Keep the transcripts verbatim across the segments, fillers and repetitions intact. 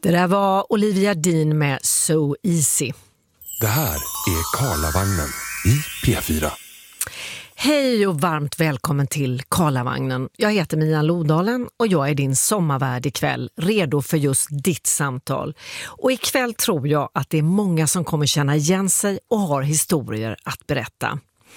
Det där var Olivia Dean med So Easy. Det här är Karlavagnen i P fyra. Hej och varmt välkommen till Karlavagnen. Jag heter Mia Lodalen och jag är din sommarvärd ikväll, redo för just ditt samtal. Och ikväll tror jag att det är många som kommer känna igen sig och har historier att berätta.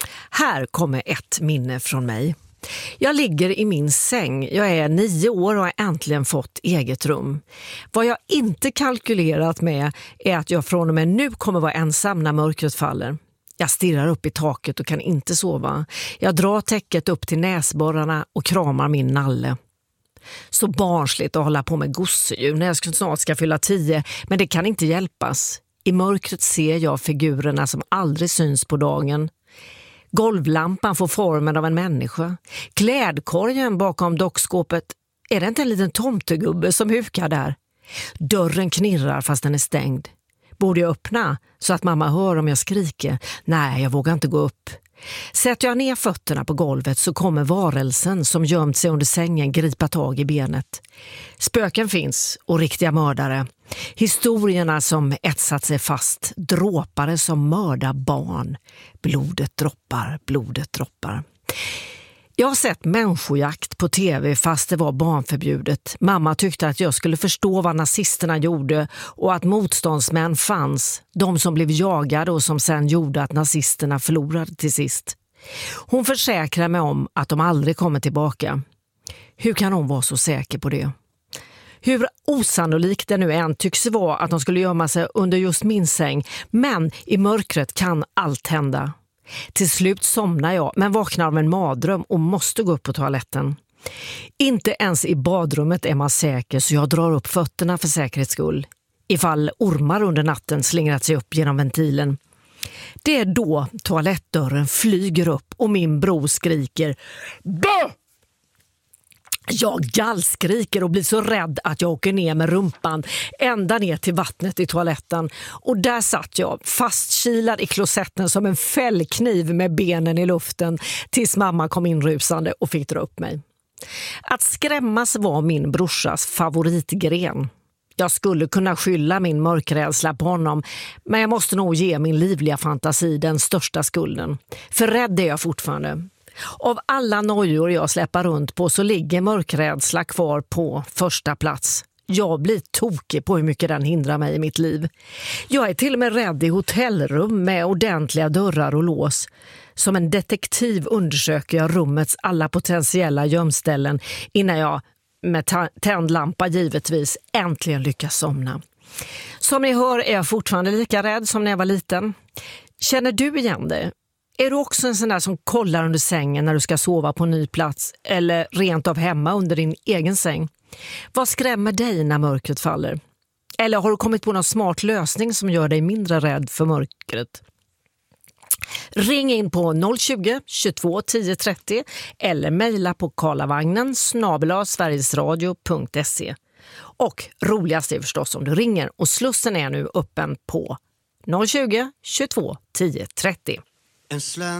Här kommer ett minne från mig. Jag ligger i min säng, jag är nio år och har äntligen fått eget rum. Vad jag inte kalkylerat med är att jag från och med nu kommer vara ensam när mörkret faller. Jag stirrar upp i taket och kan inte sova. Jag drar täcket upp till näsborrarna och kramar min nalle. Så barnsligt att hålla på med gosedjur när jag snart ska fylla tio, men det kan inte hjälpas. I mörkret ser jag figurerna som aldrig syns på dagen. Golvlampan får formen av en människa. Klädkorgen bakom dockskåpet, är det inte en liten tomtegubbe som hukar där? Dörren knirrar fast den är stängd. Borde jag öppna så att mamma hör om jag skriker? Nej, jag vågar inte gå upp. Sätter jag ner fötterna på golvet så kommer varelsen som gömt sig under sängen gripa tag i benet. Spöken finns och riktiga mördare. Historierna som etsat sig fast. Dråpare som mördar barn. Blodet droppar, blodet droppar. Jag har sett människojakt på tv fast det var barnförbjudet. Mamma tyckte att jag skulle förstå vad nazisterna gjorde och att motståndsmän fanns. De som blev jagade och som sen gjorde att nazisterna förlorade till sist. Hon försäkrar mig om att de aldrig kommer tillbaka. Hur kan hon vara så säker på det? Hur osannolikt det nu än tycks vara att de skulle gömma sig under just min säng. Men i mörkret kan allt hända. Till slut somnar jag men vaknar av en mardröm och måste gå upp på toaletten. Inte ens i badrummet är man säker så jag drar upp fötterna för säkerhets skull. Ifall ormar under natten slingrat sig upp genom ventilen. Det är då toalettdörren flyger upp och min bror skriker Bö! Jag gallskriker och blir så rädd att jag åker ner med rumpan ända ner till vattnet i toaletten. Och där satt jag fastkilad i klosetten som en fällkniv med benen i luften tills mamma kom inrusande och fick dra upp mig. Att skrämmas var min brorsas favoritgren. Jag skulle kunna skylla min mörkrädsla på honom, men jag måste nog ge min livliga fantasi den största skulden. För rädd är jag fortfarande. Av alla nojor jag släpper runt på så ligger mörkrädsla kvar på första plats. Jag blir tokig på hur mycket den hindrar mig i mitt liv. Jag är till och med rädd i hotellrum med ordentliga dörrar och lås. Som en detektiv undersöker jag rummets alla potentiella gömställen innan jag, med ta- tändlampa givetvis, äntligen lyckas somna. Som ni hör är jag fortfarande lika rädd som när jag var liten. Känner du igen det? Är du också en sån där som kollar under sängen när du ska sova på en ny plats eller rent av hemma under din egen säng? Vad skrämmer dig när mörkret faller? Eller har du kommit på någon smart lösning som gör dig mindre rädd för mörkret? Ring in på noll tjugo, tjugotvå, tio trettio eller mejla på karlavagnen snabel-a sverigesradio punkt se. Och roligast är förstås om du ringer och slussen är nu öppen på noll tjugo, tjugotvå, tio trettio.